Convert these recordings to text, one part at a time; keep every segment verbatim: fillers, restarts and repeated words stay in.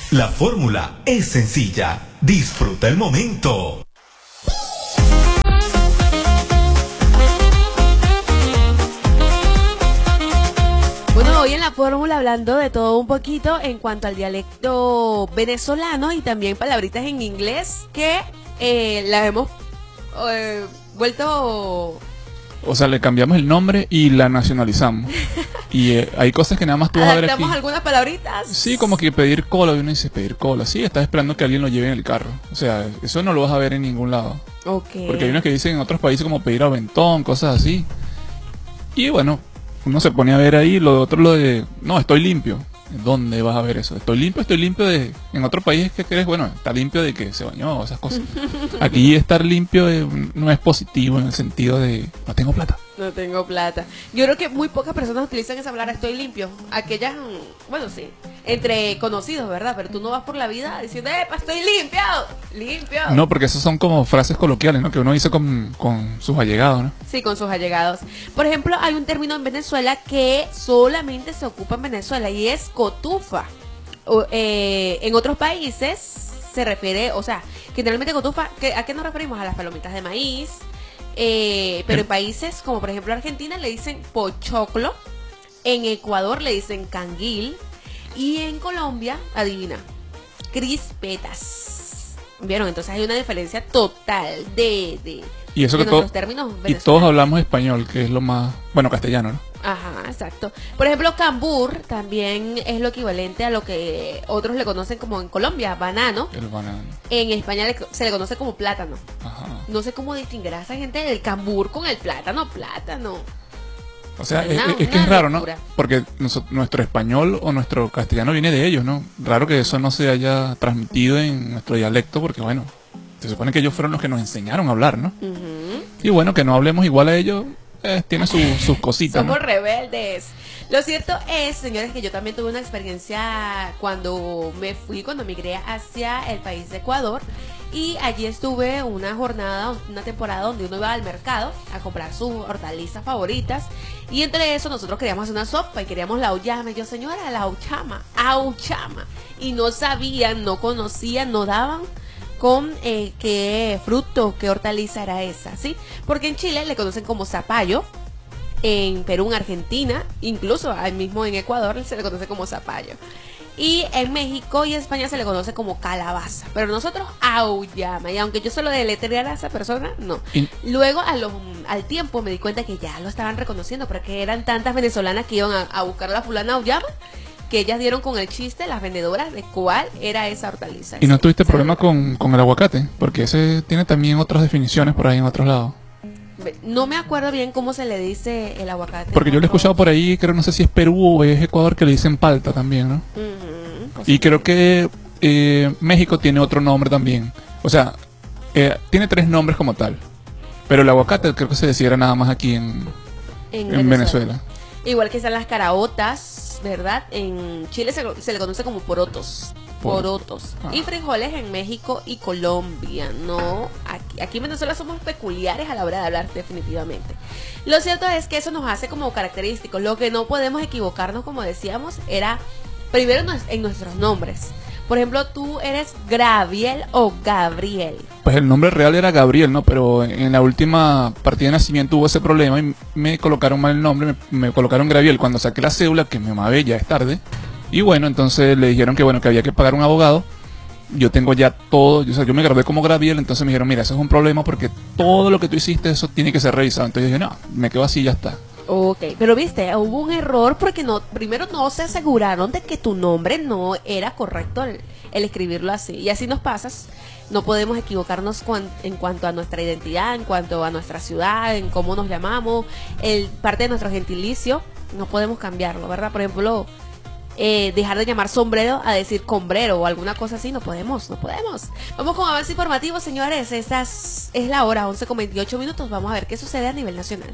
La fórmula es sencilla. Disfruta el momento. Bueno, hoy en la fórmula hablando de todo un poquito en cuanto al dialecto venezolano y también palabritas en inglés que eh, las hemos eh, vuelto... O sea, le cambiamos el nombre y la nacionalizamos. Y eh, hay cosas que nada más tú vas a ver aquí. ¿Adaptamos algunas palabritas? Sí, como que pedir cola, y uno dice pedir cola. Sí, estás esperando que alguien lo lleve en el carro. O sea, eso no lo vas a ver en ningún lado. Okay. Porque hay unos que dicen en otros países como pedir aventón, cosas así. Y bueno, uno se pone a ver ahí, lo otro lo de, no, estoy limpio. ¿Dónde vas a ver eso? Estoy limpio, estoy limpio de... En otro país, ¿qué crees? Bueno, está limpio de que se bañó, esas cosas. Aquí estar limpio eh, no es positivo en el sentido de, no tengo plata. No tengo plata. Yo creo que muy pocas personas utilizan esa palabra, estoy limpio. Aquellas, bueno, sí, entre conocidos, ¿verdad? Pero tú no vas por la vida diciendo, ¡epa, estoy limpio! ¡Limpio! No, porque esas son como frases coloquiales, ¿no? Que uno dice con, con sus allegados, ¿no? Sí, con sus allegados. Por ejemplo, hay un término en Venezuela que solamente se ocupa en Venezuela y es cotufa. O, eh, en otros países se refiere, o sea, generalmente cotufa, ¿qué, ¿a qué nos referimos? A las palomitas de maíz. Eh, pero en países como por ejemplo Argentina le dicen pochoclo, en Ecuador le dicen canguil y en Colombia, adivina, crispetas. ¿Vieron? Entonces hay una diferencia total de, de, y eso de que nuestros to términos y todos hablamos español, que es lo más, bueno, castellano, ¿no? Ajá, exacto. Por ejemplo, cambur también es lo equivalente a lo que otros le conocen como en Colombia, banano. El banano. En España le, se le conoce como plátano. Ajá. No sé cómo distinguir a esa gente del cambur con el plátano, plátano. O sea, Una- es, es que una es raro, ¿no? locura. Porque noso- nuestro español o nuestro castellano viene de ellos, ¿no? Raro que eso no se haya transmitido en nuestro dialecto, porque bueno, se supone que ellos fueron los que nos enseñaron a hablar, ¿no? Ujú. Y bueno, que no hablemos igual a ellos, eh, tiene su- sus cositas, ¿no? Somos rebeldes. Lo cierto es, señores, que yo también tuve una experiencia cuando me fui, cuando migré hacia el país de Ecuador. Y allí estuve una jornada, una temporada donde uno iba al mercado a comprar sus hortalizas favoritas. Y entre eso nosotros queríamos hacer una sopa y queríamos la auyama. Y yo, señora, la auchama, auchama. Y no sabían, no conocían, no daban con eh, qué fruto, qué hortaliza era esa, ¿sí? Porque en Chile le conocen como zapallo. En Perú, en Argentina, incluso ahí mismo en Ecuador se le conoce como zapallo. Y en México y España se le conoce como calabaza. Pero nosotros auyama. Y aunque yo solo deletreara a esa persona, no. Y- Luego a lo- al tiempo me di cuenta que ya lo estaban reconociendo, porque eran tantas venezolanas que iban a, a buscar a la fulana auyama, que ellas dieron con el chiste, las vendedoras, de cuál era esa hortaliza. ¿Y no tuviste Esa problema hortaliza. con, con el aguacate? Porque ese tiene también otras definiciones por ahí en otros lados. No me acuerdo bien cómo se le dice el aguacate. Porque yo lo he escuchado por ahí, creo, no sé si es Perú o es Ecuador, que le dicen palta también, ¿no? Ujú, Y creo que eh, México tiene otro nombre también. O sea, eh, tiene tres nombres como tal. Pero el aguacate creo que se decía nada más aquí en, en en Venezuela. Igual que están las caraotas, ¿verdad? En Chile se, se le conoce como porotos. Porotos. Ah. Y frijoles en México y Colombia. No, aquí, aquí en Venezuela somos peculiares a la hora de hablar, definitivamente. Lo cierto es que eso nos hace como característicos. Lo que no podemos equivocarnos, como decíamos, era primero en nues- en nuestros nombres. Por ejemplo, tú eres Graviel o Gabriel. Pues el nombre real era Gabriel, ¿no? Pero en, en la última partida de nacimiento hubo ese problema y me colocaron mal el nombre, me, me colocaron Gabriel. Cuando saqué la cédula, que me mamé, ya es tarde. Y bueno, entonces le dijeron que bueno, que había que pagar un abogado. Yo tengo ya todo, o sea, yo me gradué como Gabriel, entonces me dijeron, mira, eso es un problema porque todo lo que tú hiciste, eso tiene que ser revisado. Entonces yo dije, no, me quedo así y ya está. Ok, pero viste, hubo un error porque no, primero no se aseguraron de que tu nombre no era correcto el, el escribirlo así. Y así nos pasas, no podemos equivocarnos cuan- en cuanto a nuestra identidad, en cuanto a nuestra ciudad, en cómo nos llamamos, el parte de nuestro gentilicio, no podemos cambiarlo, ¿verdad? Por ejemplo, eh, dejar de llamar sombrero a decir combrero o alguna cosa así, no podemos, no podemos. Vamos con avance informativo, señores, esta es, es la hora, once con veintiocho minutos, vamos a ver qué sucede a nivel nacional.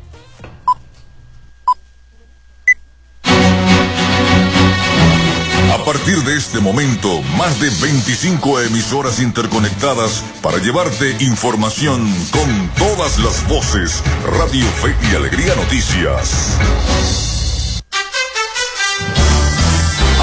A partir de este momento, más de veinticinco emisoras interconectadas para llevarte información con todas las voces. Radio Fe y Alegría Noticias. A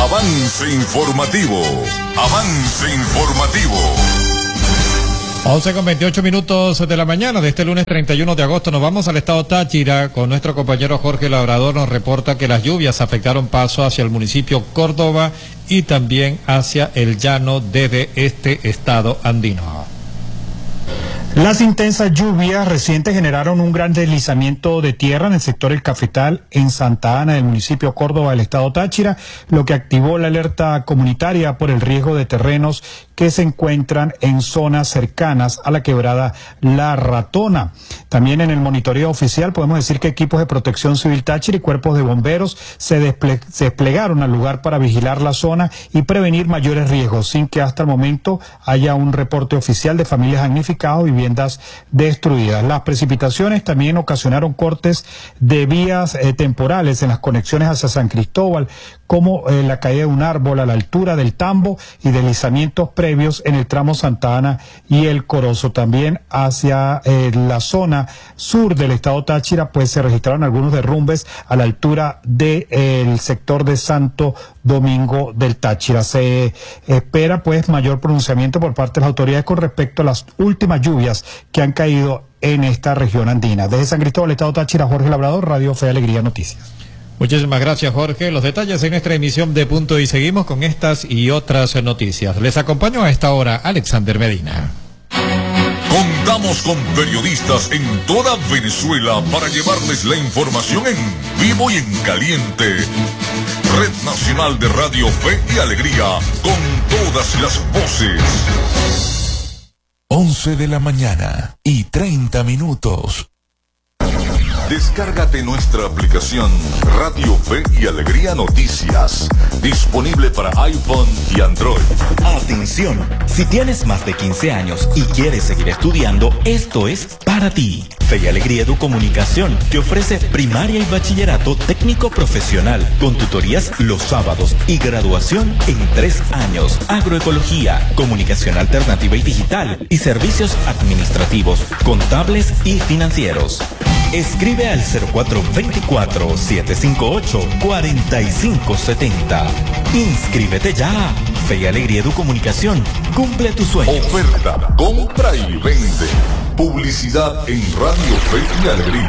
Avance informativo. Avance informativo. once con veintiocho minutos de la mañana de este lunes treinta y uno de agosto. Nos vamos al estado Táchira con nuestro compañero Jorge Labrador. Nos reporta que las lluvias afectaron paso hacia el municipio Córdoba y también hacia el llano de este estado andino. Las intensas lluvias recientes generaron un gran deslizamiento de tierra en el sector El Cafetal, en Santa Ana, del municipio Córdoba, del estado Táchira, lo que activó la alerta comunitaria por el riesgo de terrenos que se encuentran en zonas cercanas a la quebrada La Ratona. También en el monitoreo oficial podemos decir que equipos de protección civil Táchira y cuerpos de bomberos se, desple se desplegaron al lugar para vigilar la zona y prevenir mayores riesgos, sin que hasta el momento haya un reporte oficial de familias damnificadas o viviendas destruidas. Las precipitaciones también ocasionaron cortes de vías eh, temporales en las conexiones hacia San Cristóbal, como eh, la caída de un árbol a la altura del Tambo y deslizamientos previos en el tramo Santa Ana y el Corozo. También hacia eh, la zona sur del estado Táchira, pues se registraron algunos derrumbes a la altura del eh, sector de Santo Domingo del Táchira. Se espera pues mayor pronunciamiento por parte de las autoridades con respecto a las últimas lluvias que han caído en esta región andina. Desde San Cristóbal, estado Táchira, Jorge Labrador, Radio Fe Alegría Noticias. Muchísimas gracias, Jorge. Los detalles en nuestra emisión de Punto y seguimos con estas y otras noticias. Les acompaño a esta hora Alexander Medina. Contamos con periodistas en toda Venezuela para llevarles la información en vivo y en caliente. Red Nacional de Radio Fe y Alegría, con todas las voces. once de la mañana y treinta minutos. Descárgate nuestra aplicación Radio Fe y Alegría Noticias, disponible para iPhone y Android. Atención, si tienes más de quince años y quieres seguir estudiando, esto es para ti. Fe y Alegría Educomunicación te ofrece primaria y bachillerato técnico profesional con tutorías los sábados y graduación en tres años. Agroecología, comunicación alternativa y digital y servicios administrativos, contables y financieros. Escribe al cero cuatro dos cuatro, siete cinco ocho, cuatro cinco siete cero. Inscríbete ya. Fe y Alegría Educomunicación cumple tu sueño. Oferta, compra y vende. Publicidad en Radio Fe y Alegría.